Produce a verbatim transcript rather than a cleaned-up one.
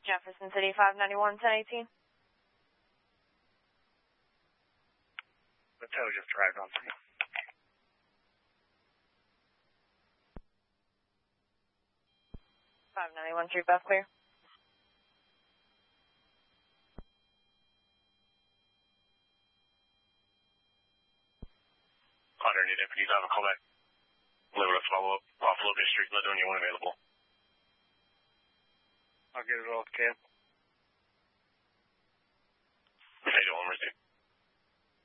Jefferson City, five ninety-one, ten eighteen. The tow just arrived on scene. five ninety-one, three Beth clear. Hunter, any deputies have a call back. Deliver a follow-up off Locust Street, Ladonia when available. I'll get it off, Cam. How you doing?